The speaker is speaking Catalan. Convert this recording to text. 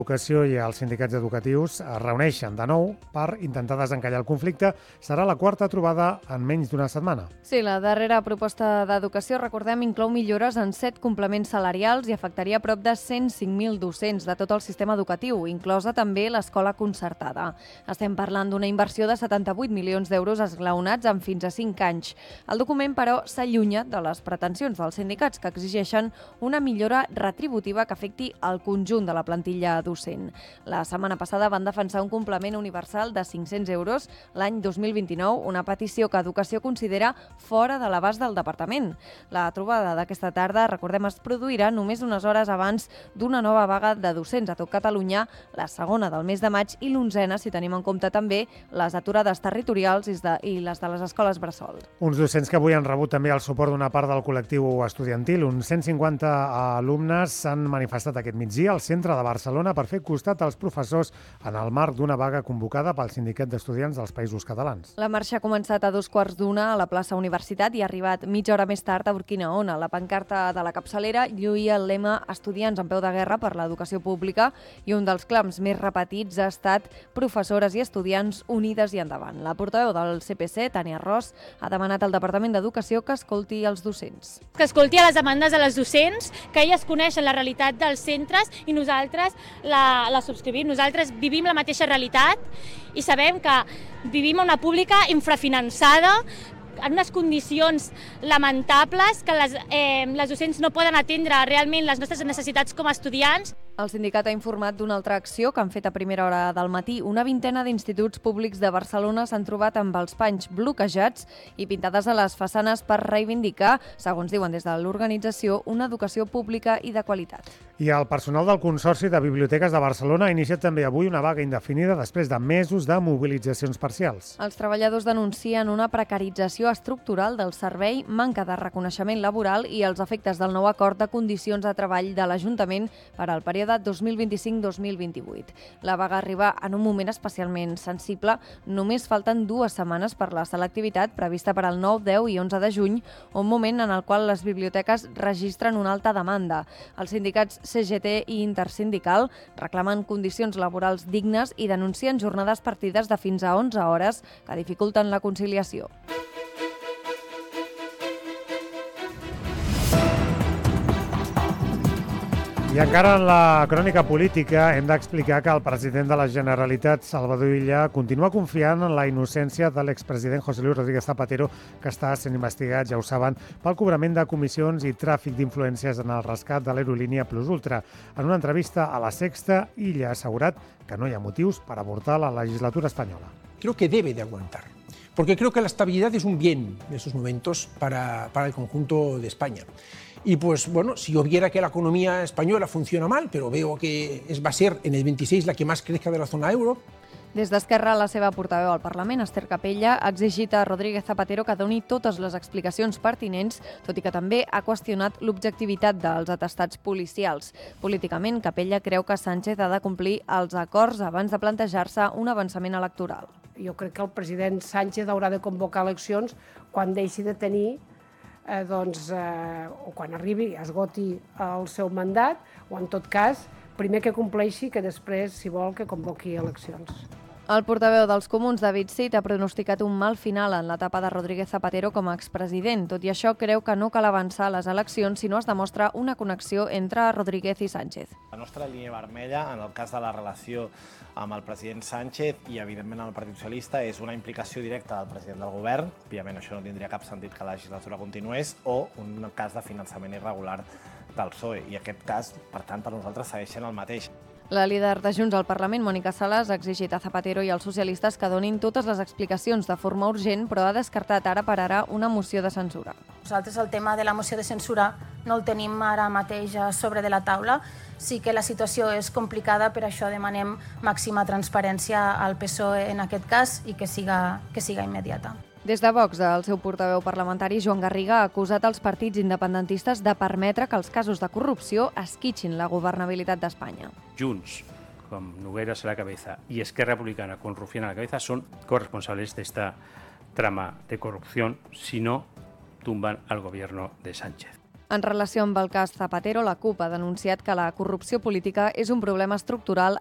L'Educació i els sindicats educatius es reuneixen de nou per intentar desencallar el conflicte. Serà la quarta trobada en menys d'una setmana. Sí, la darrera proposta d'educació, recordem, inclou millores en 7 complements salarials i afectaria a prop de 105.000 docents de tot el sistema educatiu, inclosa també l'escola concertada. Estem parlant d'una inversió de 78 milions d'euros esglaonats en fins a 5 anys. El document, però, s'allunya de les pretensions dels sindicats, que exigeixen una millora retributiva que afecti el conjunt de la plantilla docent. La setmana passada van defensar un complement universal de 500 euros l'any 2029, una petició que Educació considera fora de l'abast del departament. La trobada d'aquesta tarda, recordem, es produirà només unes hores abans d'una nova vaga de docents a tot Catalunya, la segona del mes de maig i l'11ena, si tenim en compte també les aturades territorials i les de les escoles bressol. Uns docents que avui han rebut també el suport d'una part del col·lectiu estudiantil. Uns 150 alumnes s'han manifestat aquest migdia al centre de Barcelona per fer costat als professors en el marc d'una vaga convocada pel Sindicat d'Estudiants dels Països Catalans. La marxa ha començat a 2:15 a la plaça Universitat i ha arribat mitja hora més tard a Urquinaona. La pancarta de la capçalera lluïa el lema Estudiants en peu de guerra per l'educació pública i un dels clams més repetits ha estat professores i estudiants unides i endavant. La portaveu del CPC, Tània Ros, ha demanat al Departament d'Educació que escolti els docents. Que escolti a les demandes de les docents, que elles coneixen la realitat dels centres i nosaltres la subscrivim. Nosaltres vivim la mateixa realitat i sabem que vivim en una pública infrafinançada, en unes condicions lamentables, que les docents no poden atendre realment les nostres necessitats com a estudiants. El sindicat ha informat d'una altra acció que han fet a primera hora del matí. Una vintena d'instituts públics de Barcelona s'han trobat amb els panys bloquejats i pintades a les façanes per reivindicar, segons diuen des de l'organització, una educació pública i de qualitat. I el personal del Consorci de Biblioteques de Barcelona ha iniciat també avui una vaga indefinida després de mesos de mobilitzacions parcials. Els treballadors denuncien una precarització estructural del servei, manca de reconeixement laboral i els efectes del nou acord de condicions de treball de l'Ajuntament per al període 2025-2028. La vaga arriba en un moment especialment sensible. Només falten 2 setmanes per la selectivitat prevista per al 9, 10 i 11 de juny, un moment en el qual les biblioteques registren una alta demanda. Els sindicats CGT i Intersindical reclamen condicions laborals dignes i denuncien jornades partides de fins a 11 hores que dificulten la conciliació. I encara en la crònica política hem d'explicar que el president de la Generalitat, Salvador Illa, continua confiant en la innocència de l'expresident José Luis Rodríguez Zapatero, que està sent investigat, ja ho saben, pel cobrament de comissions i tràfic d'influències en el rescat de l'aerolínia Plus Ultra. En una entrevista a La Sexta, Illa ha assegurat que no hi ha motius per avortar la legislatura espanyola. Creo que debe de aguantar, porque creo que la estabilidad es un bien en estos momentos para el conjunto de España. Y pues bueno, si yo viera que la economía española funciona mal, pero veo que va a ser en el 26 la que más crezca de la zona euro. Des d'Esquerra, la seva portaveu al Parlament, Esther Capella, ha exigit a Rodríguez Zapatero que doni totes les explicacions pertinents, tot i que també ha qüestionat l'objectivitat dels atestats policials. Políticament, Capella creu que Sánchez ha de complir els acords abans de plantejar-se un avançament electoral. Jo crec que el president Sánchez haurà de convocar eleccions quan deixi de tenir o quan arribi, esgoti el seu mandat, o en tot cas, primer que compleixi, que després, si vol, que convoqui eleccions. El portaveu dels Comuns, David Cid, ha pronosticat un mal final en l'etapa de Rodríguez Zapatero com a expresident. Tot i això, creu que no cal avançar a les eleccions si no es demostra una connexió entre Rodríguez i Sánchez. La nostra línia vermella, en el cas de la relació amb el president Sánchez i, evidentment, amb el Partit Socialista, és una implicació directa del president del govern. Òbviament, això no tindria cap sentit que la legislatura continués, o un cas de finançament irregular del PSOE. I aquest cas, per tant, per nosaltres segueix sent el mateix. La líder de Junts al Parlament, Mònica Sales, ha exigit a Zapatero i als socialistes que donin totes les explicacions de forma urgent, però ha descartat ara per ara una moció de censura. Nosaltres el tema de la moció de censura no el tenim ara mateix a sobre de la taula. Sí que la situació és complicada, per això demanem màxima transparència al PSOE en aquest cas i que siga immediata. Des de Vox, el seu portaveu parlamentari, Joan Garriga, ha acusat els partits independentistes de permetre que els casos de corrupció esquitxin la governabilitat d'Espanya. Junts, con Nogueras a la cabeza, y Esquerra Republicana con Rufián a la cabeza, son corresponsables de esta trama de corrupción si no tumban al gobierno de Sánchez. En relació amb el cas Zapatero, la CUP ha denunciat que la corrupció política és un problema estructural